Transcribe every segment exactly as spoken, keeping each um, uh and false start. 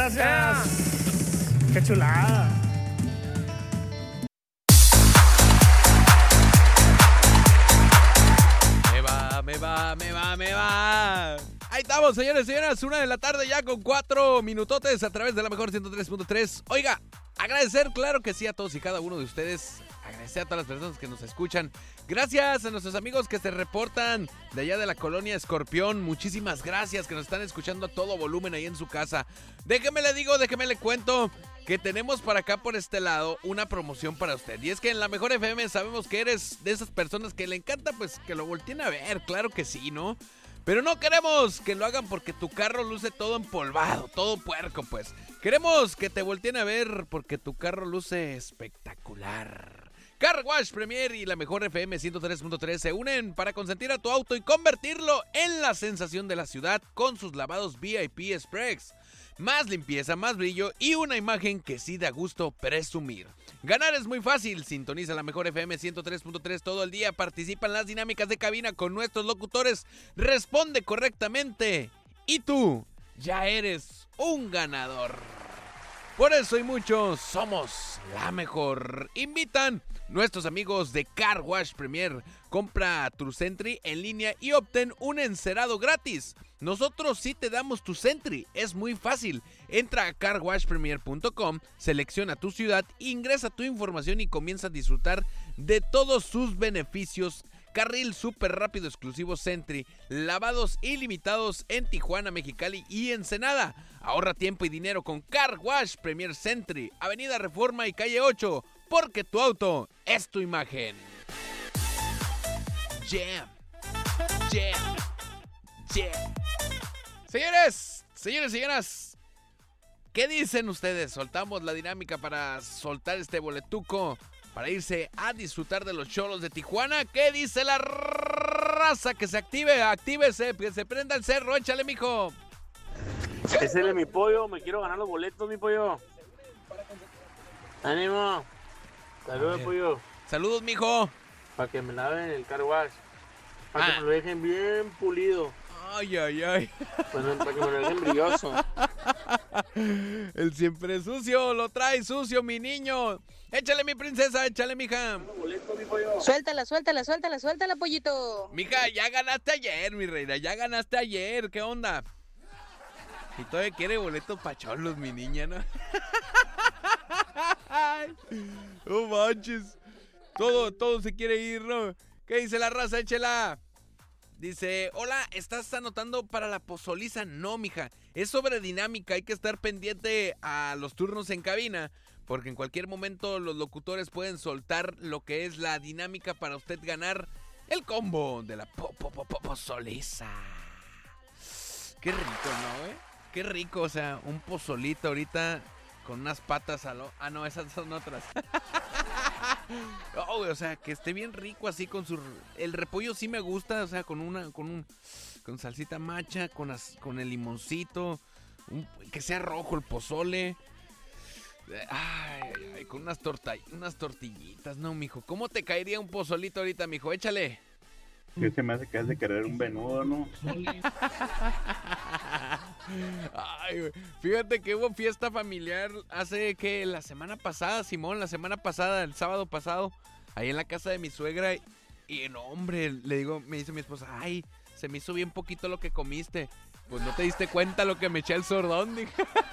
gracias. Qué chulada. Me va, me va, me va, me va. Ahí estamos, señores y señoras, una de la tarde ya con cuatro minutotes a través de la mejor ciento tres punto tres. Oiga, agradecer, claro que sí, a todos y cada uno de ustedes. Agradecer a todas las personas que nos escuchan. Gracias a nuestros amigos que se reportan de allá de la colonia Escorpión. Muchísimas gracias que nos están escuchando a todo volumen ahí en su casa. Déjeme le digo, déjeme le cuento que tenemos para acá por este lado una promoción para usted. Y es que en la Mejor F M sabemos que eres de esas personas que le encanta pues que lo volteen a ver. Claro que sí, ¿no? Pero no queremos que lo hagan porque tu carro luce todo empolvado, todo puerco, pues. Queremos que te volteen a ver porque tu carro luce espectacular. Car Wash Premier y la Mejor F M ciento tres punto tres se unen para consentir a tu auto y convertirlo en la sensación de la ciudad con sus lavados V I P Express. Más limpieza, más brillo y una imagen que sí da gusto presumir. Ganar es muy fácil. Sintoniza la Mejor F M ciento tres punto tres todo el día. Participa en las dinámicas de cabina con nuestros locutores. Responde correctamente. Y tú ya eres un ganador. Por eso y muchos somos la mejor. Invitan nuestros amigos de Car Wash Premier. Compra tu Sentry en línea y obtén un encerado gratis. Nosotros sí te damos tu Sentry. Es muy fácil. Entra a car wash premier punto com, selecciona tu ciudad, ingresa tu información y comienza a disfrutar de todos sus beneficios. Carril súper rápido exclusivo Sentry, lavados ilimitados en Tijuana, Mexicali y Ensenada. Ahorra tiempo y dinero con Car Wash Premier Sentry, Avenida Reforma y Calle ocho, porque tu auto es tu imagen. Jam, jam, jam. Señores, señores, señoras, ¿qué dicen ustedes? ¿Soltamos la dinámica para soltar este boletuco? Para irse a disfrutar de los Cholos de Tijuana. ¿Qué dice la raza? Que se active, actívese, que se prenda el cerro, échale, mijo. Échale, mi pollo, me quiero ganar los boletos, mi pollo. Ánimo. Saludos, pollo. Saludos, mijo. Para que me laven el car wash. Para Ah. que me lo dejen bien pulido. Ay, ay, ay. Bueno, para que me lo dejen brilloso. El siempre sucio, lo trae sucio, mi niño. Échale, mi princesa, échale, mija. Suéltala, suéltala, suéltala, suéltala, pollito. Mija, ya ganaste ayer, mi reina, ya ganaste ayer. ¿Qué onda? Y todavía quiere boletos pa' cholos, mi niña, ¿no? No manches. Todo, todo se quiere ir, ¿no? ¿Qué dice la raza? Échela. Dice, hola, ¿estás anotando para la pozoliza? No, mija, es sobre dinámica, hay que estar pendiente a los turnos en cabina, porque en cualquier momento los locutores pueden soltar lo que es la dinámica para usted ganar el combo de la po, po, po, po, pozoliza. Qué rico, ¿no, eh? Qué rico, o sea, un pozolito ahorita con unas patas a lo... Ah, no, esas son otras. Oh, o sea, que esté bien rico así con su... El repollo sí me gusta, o sea, con una... Con un... Con salsita macha, con, as, con el limoncito, un, que sea rojo el pozole. Ay, ay, con unas, torta, unas tortillitas, no, mijo. ¿Cómo te caería un pozolito ahorita, mijo? Échale. Que se me hace que has de querer un venudo, ¿no? Ay, güey. Fíjate que hubo fiesta familiar hace que la semana pasada, Simón, la semana pasada, el sábado pasado, ahí en la casa de mi suegra. Y no, hombre, le digo, me dice mi esposa, ay, se me hizo bien poquito lo que comiste. Pues no te diste cuenta lo que me eché el sordón, dije.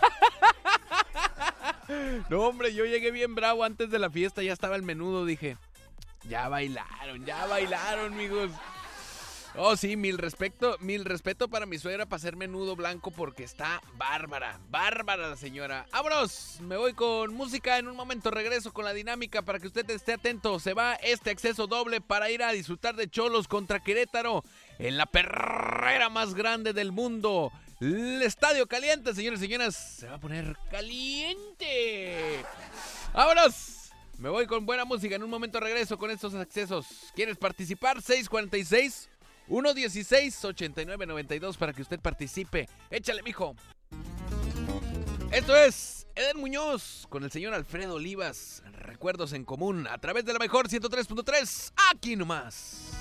No, hombre, yo llegué bien bravo antes de la fiesta, ya estaba el menudo, dije. Ya bailaron, ya bailaron, amigos. Oh, sí, mil respeto, mil respeto para mi suegra para hacer menudo blanco porque está bárbara, bárbara la señora. ¡Vámonos! Me voy con música, en un momento regreso con la dinámica para que usted esté atento. Se va este acceso doble para ir a disfrutar de Cholos contra Querétaro en la perrera más grande del mundo. El estadio caliente, señores y señoras, se va a poner caliente. ¡Vámonos! Me voy con buena música, en un momento regreso con estos accesos. ¿Quieres participar? seis cuatro seis, uno uno seis, ocho nueve nueve dos para que usted participe. Échale, mijo. Esto es Eden Muñoz con el señor Alfredo Olivas. Recuerdos en común a través de la mejor ciento tres punto tres. Aquí nomás.